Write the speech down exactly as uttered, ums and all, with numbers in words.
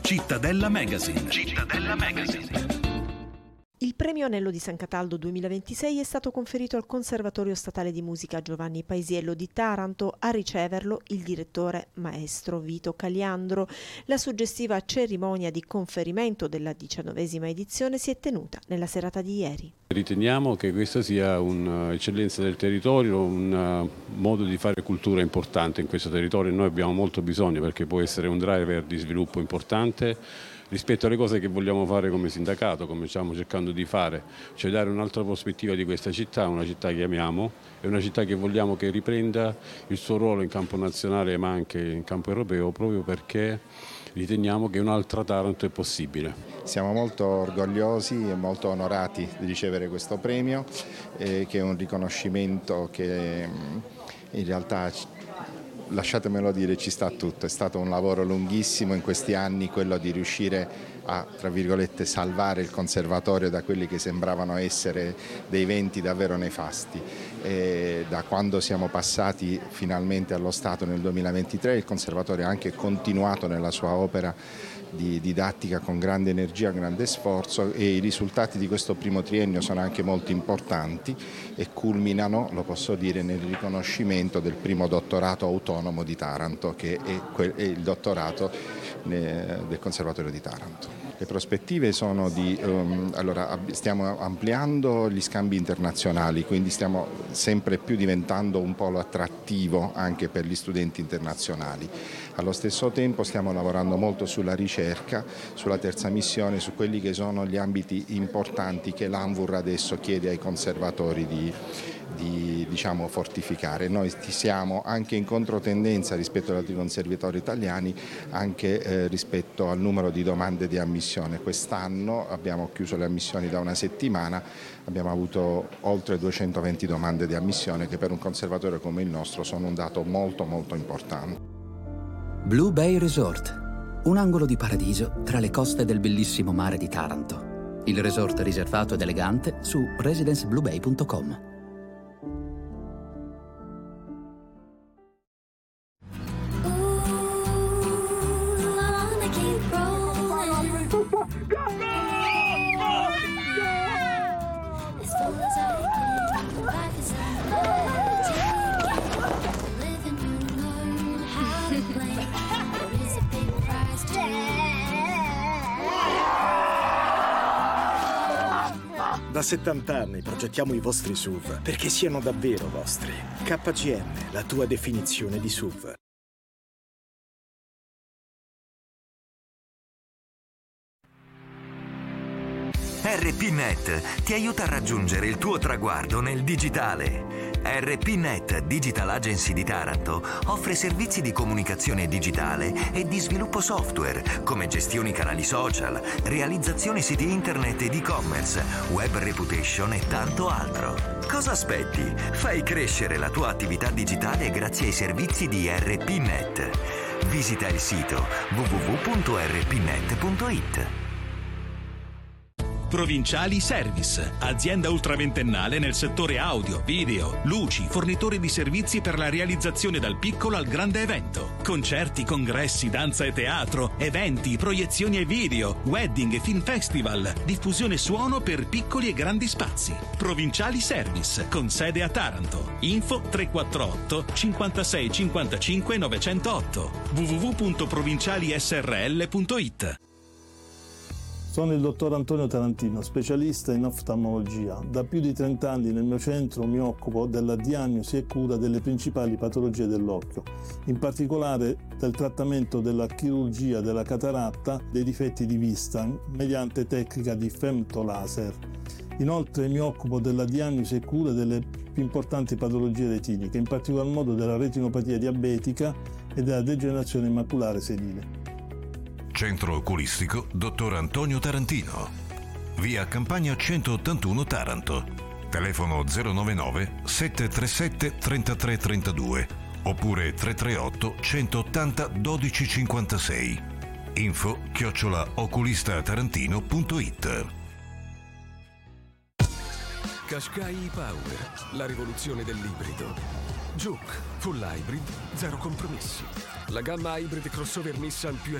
Cittadella Magazine. Cittadella Magazine. Il premio Anello di San Cataldo duemilaventisei è stato conferito al Conservatorio Statale di Musica Giovanni Paisiello di Taranto. A riceverlo il direttore maestro Vito Caliandro. La suggestiva cerimonia di conferimento della diciannovesima edizione si è tenuta nella serata di ieri. Riteniamo che questa sia un'eccellenza del territorio, un modo di fare cultura importante in questo territorio e noi abbiamo molto bisogno, perché può essere un driver di sviluppo importante rispetto alle cose che vogliamo fare come sindacato, come stiamo cercando di fare, cioè dare un'altra prospettiva di questa città, una città che amiamo e una città che vogliamo che riprenda il suo ruolo in campo nazionale ma anche in campo europeo, proprio perché riteniamo che un'altra Taranto è possibile. Siamo molto orgogliosi e molto onorati di ricevere questo premio, eh, che è un riconoscimento che in realtà, lasciatemelo dire, ci sta tutto. È stato un lavoro lunghissimo in questi anni quello di riuscire a, tra virgolette, salvare il conservatorio da quelli che sembravano essere dei venti davvero nefasti. E da quando siamo passati finalmente allo Stato nel duemilaventitré, il conservatorio ha anche continuato nella sua opera di didattica con grande energia, grande sforzo, e i risultati di questo primo triennio sono anche molto importanti e culminano, lo posso dire, nel riconoscimento del primo dottorato autonomo di Taranto, che è il dottorato del Conservatorio di Taranto. Le prospettive sono di, um, allora, stiamo ampliando gli scambi internazionali, quindi stiamo sempre più diventando un polo attrattivo anche per gli studenti internazionali. Allo stesso tempo stiamo lavorando molto sulla ricerca, sulla terza missione, su quelli che sono gli ambiti importanti che l'ANVUR adesso chiede ai conservatori di, di diciamo, fortificare. Noi siamo anche in controtendenza rispetto agli altri conservatori italiani, anche eh, rispetto al numero di domande di ammissione. Quest'anno abbiamo chiuso le ammissioni da una settimana, abbiamo avuto oltre duecentoventi domande di ammissione, che per un conservatorio come il nostro sono un dato molto molto importante. Blue Bay Resort, un angolo di paradiso tra le coste del bellissimo mare di Taranto. Il resort riservato ed elegante su residence blue bay punto com. Da settanta anni progettiamo i vostri S U V perché siano davvero vostri. K G M, la tua definizione di S U V. R P Net ti aiuta a raggiungere il tuo traguardo nel digitale. R P Net Digital Agency di Taranto offre servizi di comunicazione digitale e di sviluppo software, come gestioni canali social, realizzazione siti internet ed e-commerce, web reputation e tanto altro. Cosa aspetti? Fai crescere la tua attività digitale grazie ai servizi di R P Net. Visita il sito w w w punto r p net punto i t. Provinciali Service, azienda ultraventennale nel settore audio, video, luci, fornitore di servizi per la realizzazione dal piccolo al grande evento. Concerti, congressi, danza e teatro, eventi, proiezioni e video, wedding e film festival, diffusione suono per piccoli e grandi spazi. Provinciali Service, con sede a Taranto. Info tre quattro otto cinquantasei cinquantacinque novecentotto w w w punto provinciali s r l punto i t. Sono il dottor Antonio Tarantino, specialista in oftalmologia. Da più di trenta anni nel mio centro mi occupo della diagnosi e cura delle principali patologie dell'occhio, in particolare del trattamento della chirurgia della cataratta, dei difetti di vista, mediante tecnica di femtolaser. Inoltre mi occupo della diagnosi e cura delle più importanti patologie retiniche, in particolar modo della retinopatia diabetica e della degenerazione maculare senile. Centro Oculistico dottor Antonio Tarantino. Via Campagna centottantuno Taranto. Telefono zero novantanove sette tre sette tre tre tre due oppure tre tre otto centottanta dodici cinquantasei. Info chiocciola oculistatarantino punto i t. Qashqai Power, la rivoluzione dell'ibrido. Juke, full hybrid, zero compromessi. La gamma hybrid crossover Nissan più